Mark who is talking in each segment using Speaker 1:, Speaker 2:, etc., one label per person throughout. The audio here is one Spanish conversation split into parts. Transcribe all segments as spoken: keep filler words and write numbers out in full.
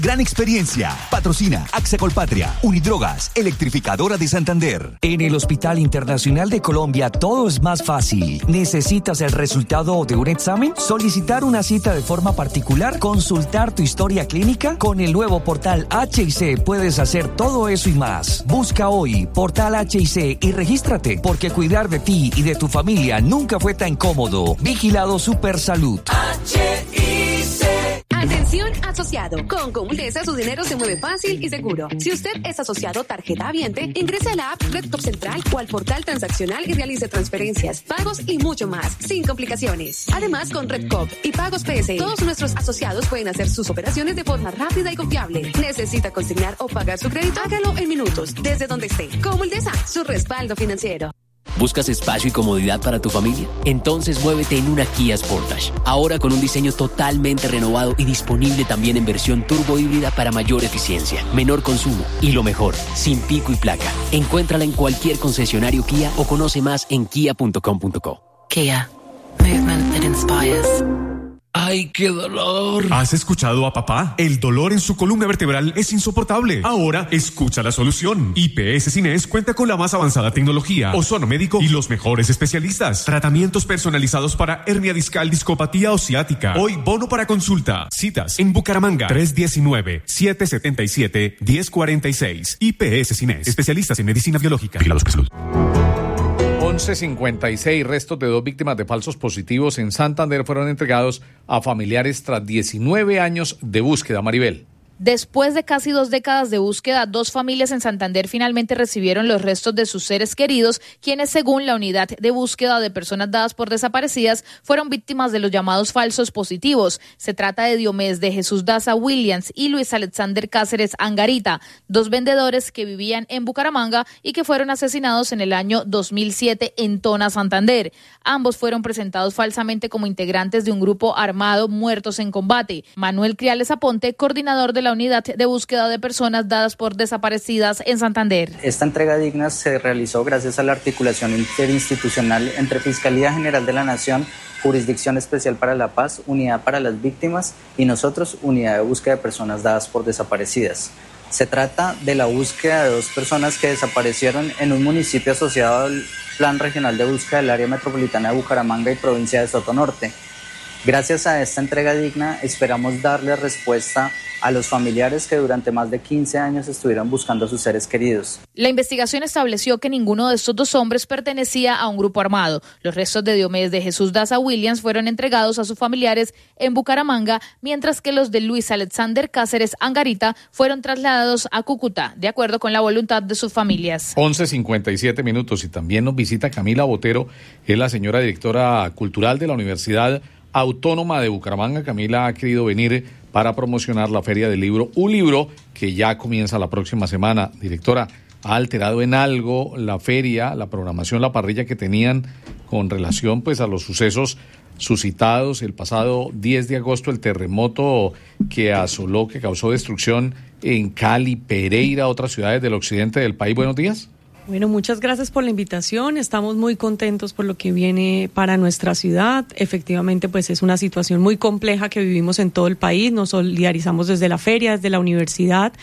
Speaker 1: Gran experiencia. Patrocina AXA Colpatria, Unidrogas, Electrificadora de Santander.
Speaker 2: En el Hospital Internacional de Colombia todo es más fácil. ¿Necesitas el resultado de un examen? ¿Solicitar una cita de forma particular? ¿Consultar tu historia clínica? Con el nuevo portal H I C puedes hacer todo eso y más. Busca hoy Portal H I C y regístrate, porque cuidar de ti y de tu familia nunca fue tan cómodo. Vigilado Supersalud.
Speaker 3: H I C.
Speaker 4: Atención asociado, con Comultesa su dinero se mueve fácil y seguro. Si usted es asociado tarjeta habiente, ingrese a la app RedCop Central o al portal transaccional y realice transferencias, pagos y mucho más, sin complicaciones. Además, con RedCop y Pagos P S, todos nuestros asociados pueden hacer sus operaciones de forma rápida y confiable. ¿Necesita consignar o pagar su crédito? Hágalo en minutos, desde donde esté. Comultesa, su respaldo financiero.
Speaker 5: ¿Buscas espacio y comodidad para tu familia? Entonces muévete en una Kia Sportage. Ahora con un diseño totalmente renovado y disponible también en versión turbo híbrida para mayor eficiencia, menor consumo y lo mejor, sin pico y placa. Encuéntrala en cualquier concesionario Kia o conoce más en kia punto com punto co.
Speaker 6: Kia. Movement that inspires.
Speaker 7: ¡Ay, qué dolor!
Speaker 8: ¿Has escuchado a papá? El dolor en su columna vertebral es insoportable. Ahora, escucha la solución. I P S Cines cuenta con la más avanzada tecnología, ozono médico y los mejores especialistas. Tratamientos personalizados para hernia discal, discopatía o ciática. Hoy, bono para consulta. Citas en Bucaramanga, tres uno nueve, siete siete siete, uno cero cuatro seis. I P S Cines, especialistas en medicina biológica.
Speaker 7: Vigilados por salud. once cincuenta y seis, restos de dos víctimas de falsos positivos en Santander fueron entregados a familiares tras diecinueve años de búsqueda. Maribel.
Speaker 9: Después de casi dos décadas de búsqueda, dos familias en Santander finalmente recibieron los restos de sus seres queridos, quienes, según la unidad de búsqueda de personas dadas por desaparecidas, fueron víctimas de los llamados falsos positivos. Se trata de Diomedes de Jesús Daza Williams y Luis Alexander Cáceres Angarita, dos vendedores que vivían en Bucaramanga y que fueron asesinados en el año dos mil siete en Tona, Santander. Ambos fueron presentados falsamente como integrantes de un grupo armado muertos en combate. Manuel Criales Aponte, coordinador de la unidad de búsqueda de personas dadas por desaparecidas en Santander.
Speaker 10: Esta entrega digna se realizó gracias a la articulación interinstitucional entre Fiscalía General de la Nación, Jurisdicción Especial para la Paz, Unidad para las Víctimas y nosotros, Unidad de Búsqueda de Personas Dadas por Desaparecidas. Se trata de la búsqueda de dos personas que desaparecieron en un municipio asociado al Plan Regional de Búsqueda del Área Metropolitana de Bucaramanga y Provincia de Sotonorte. Gracias a esta entrega digna esperamos darle respuesta a los familiares que durante más de quince años estuvieron buscando a sus seres queridos.
Speaker 9: La investigación estableció que ninguno de estos dos hombres pertenecía a un grupo armado. Los restos de Diomedes de Jesús Daza Williams fueron entregados a sus familiares en Bucaramanga, mientras que los de Luis Alexander Cáceres Angarita fueron trasladados a Cúcuta, de acuerdo con la voluntad de sus familias.
Speaker 7: once cincuenta y siete minutos y también nos visita Camila Botero, es la señora directora cultural de la Universidad Autónoma de Bucaramanga. Camila ha querido venir para promocionar la Feria del Libro, un libro que ya comienza la próxima semana. Directora, ¿ha alterado en algo la feria, la programación, la parrilla que tenían con relación pues a los sucesos suscitados el pasado diez de agosto, el terremoto que asoló, que causó destrucción en Cali, Pereira, otras ciudades del occidente del país? Buenos días.
Speaker 11: Bueno, muchas gracias por la invitación. Estamos muy contentos por lo que viene para nuestra ciudad. Efectivamente, pues es una situación muy compleja que vivimos en todo el país. Nos solidarizamos desde la feria, desde la universidad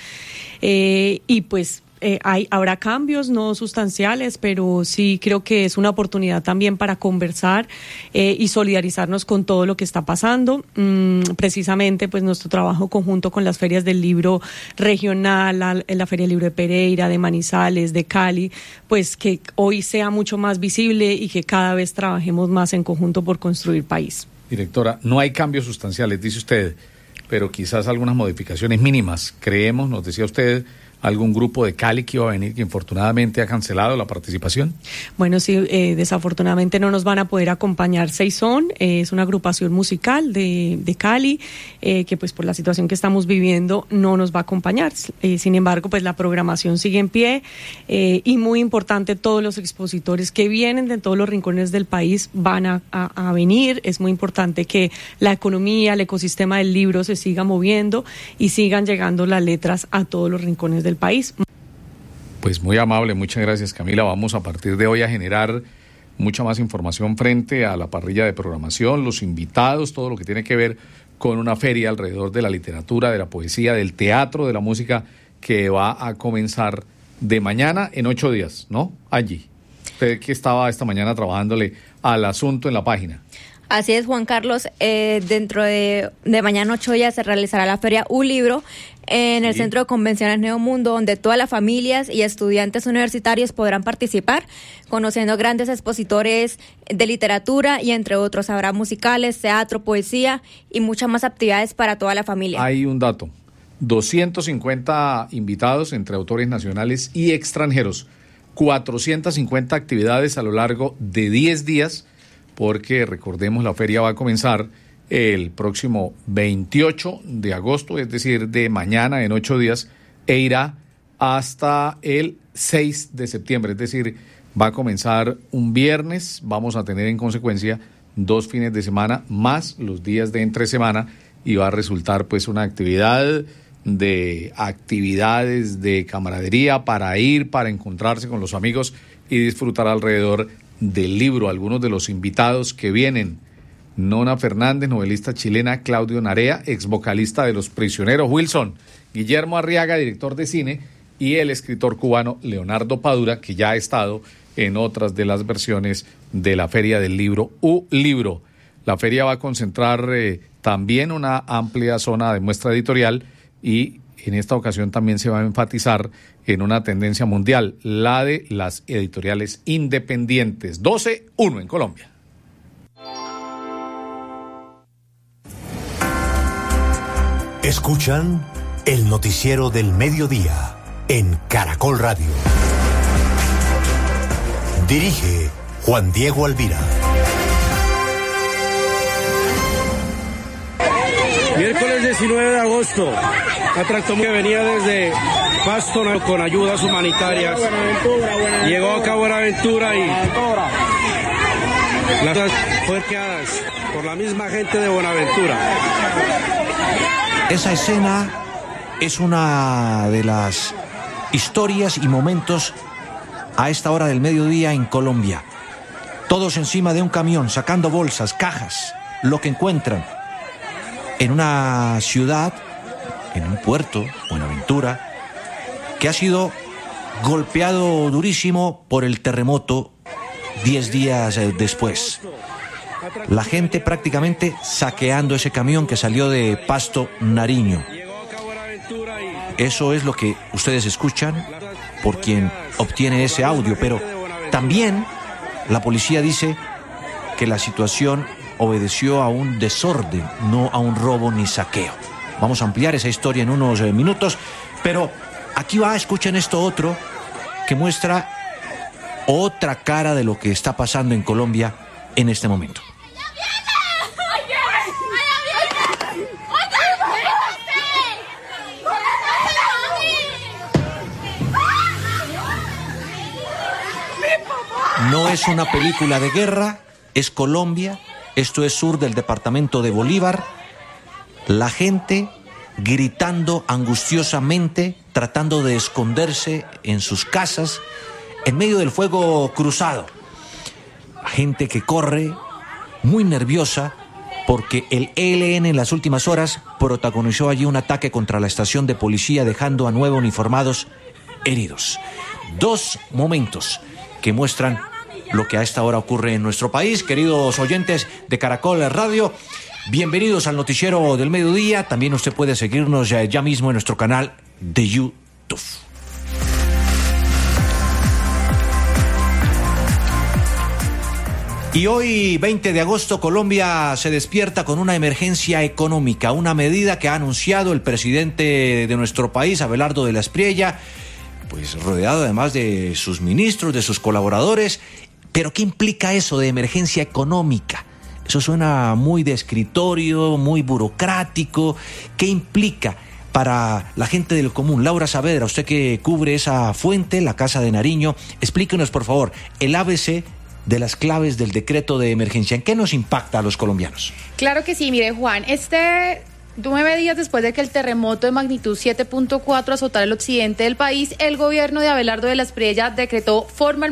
Speaker 11: eh, y pues Eh, hay, habrá cambios no sustanciales, pero sí creo que es una oportunidad también para conversar eh, y solidarizarnos con todo lo que está pasando. Mm, precisamente, pues nuestro trabajo conjunto con las ferias del libro regional, la, la Feria del Libro de Pereira, de Manizales, de Cali, pues que hoy sea mucho más visible y que cada vez trabajemos más en conjunto por construir país.
Speaker 7: Directora, no hay cambios sustanciales, dice usted, pero quizás algunas modificaciones mínimas. Creemos, nos decía usted, algún grupo de Cali que iba a venir, que infortunadamente ha cancelado la participación.
Speaker 11: Bueno, sí, eh, desafortunadamente no nos van a poder acompañar Seisón, eh, es una agrupación musical de, de Cali, eh, que pues por la situación que estamos viviendo no nos va a acompañar. Eh, sin embargo, pues la programación sigue en pie eh, y muy importante, todos los expositores que vienen de todos los rincones del país van a, a, a venir. Es muy importante que la economía, el ecosistema del libro se siga moviendo y sigan llegando las letras a todos los rincones del del país.
Speaker 7: Pues muy amable, muchas gracias, Camila. Vamos a partir de hoy a generar mucha más información frente a la parrilla de programación, los invitados, todo lo que tiene que ver con una feria alrededor de la literatura, de la poesía, del teatro, de la música, que va a comenzar de mañana en ocho días, ¿no? Allí. Usted que estaba esta mañana trabajándole al asunto en la página.
Speaker 12: Así es, Juan Carlos. Eh, dentro de, de mañana ocho días se realizará la feria Un Libro en el sí. Centro de Convenciones Neomundo, donde todas las familias y estudiantes universitarios podrán participar, conociendo grandes expositores de literatura y entre otros habrá musicales, teatro, poesía y muchas más actividades para toda la familia.
Speaker 7: Hay un dato, doscientos cincuenta invitados entre autores nacionales y extranjeros, cuatrocientas cincuenta actividades a lo largo de diez días, porque recordemos la feria va a comenzar el próximo veintiocho de agosto, es decir, de mañana en ocho días, e irá hasta el seis de septiembre, es decir, va a comenzar un viernes, vamos a tener en consecuencia dos fines de semana más los días de entre semana y va a resultar pues una actividad de actividades de camaradería para ir, para encontrarse con los amigos y disfrutar alrededor del libro. Algunos de los invitados que vienen: Nona Fernández, novelista chilena; Claudio Narea, ex vocalista de Los Prisioneros; Wilson; Guillermo Arriaga, director de cine; y el escritor cubano Leonardo Padura, que ya ha estado en otras de las versiones de la Feria del Libro U Libro. La feria va a concentrar eh, también una amplia zona de muestra editorial y en esta ocasión también se va a enfatizar en una tendencia mundial, la de las editoriales independientes. doce uno en Colombia.
Speaker 13: Escuchan el noticiero del mediodía en Caracol Radio. Dirige Juan Diego Alvira.
Speaker 14: Miércoles diecinueve de agosto, la tractomula que venía desde Pasto con ayudas humanitarias llegó acá a Buenaventura y las fue quedadas por la misma gente de Buenaventura.
Speaker 15: Esa escena es una de las historias y momentos a esta hora del mediodía en Colombia. Todos encima de un camión, sacando bolsas, cajas, lo que encuentran. En una ciudad, en un puerto, Buenaventura, que ha sido golpeado durísimo por el terremoto diez días después. La gente prácticamente saqueando ese camión que salió de Pasto, Nariño. Eso es lo que ustedes escuchan por quien obtiene ese audio, pero también la policía dice que la situación obedeció a un desorden, no a un robo ni saqueo. Vamos a ampliar esa historia en unos eh, minutos, pero aquí va, escuchen esto otro que muestra otra cara de lo que está pasando en Colombia en este momento. No es una película de guerra, es Colombia. Esto es sur del departamento de Bolívar. La gente gritando angustiosamente, tratando de esconderse en sus casas, en medio del fuego cruzado. Gente que corre, muy nerviosa, porque el E L N en las últimas horas protagonizó allí un ataque contra la estación de policía, dejando a nueve uniformados heridos. Dos momentos que muestran lo que a esta hora ocurre en nuestro país. Queridos oyentes de Caracol Radio, bienvenidos al noticiero del mediodía. También usted puede seguirnos ya, ya mismo en nuestro canal de YouTube. Y hoy, veinte de agosto, Colombia se despierta con una emergencia económica, una medida que ha anunciado el presidente de nuestro país, Abelardo de la Espriella, pues rodeado además de sus ministros, de sus colaboradores. Pero ¿qué implica eso de emergencia económica? Eso suena muy de escritorio, muy burocrático. ¿Qué implica para la gente del común? Laura Saavedra, usted que cubre esa fuente, la Casa de Nariño, explíquenos por favor el A B C de las claves del decreto de emergencia. ¿En qué nos impacta a los colombianos?
Speaker 16: Claro que sí, mire Juan, este... Nueve días después de que el terremoto de magnitud siete punto cuatro azotara el occidente del país, el gobierno de Abelardo de la Espriella decretó formalmente